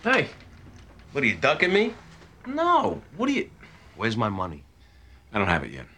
Hey. What are you ducking me? No. What are you... Where's my money? I don't have it yet.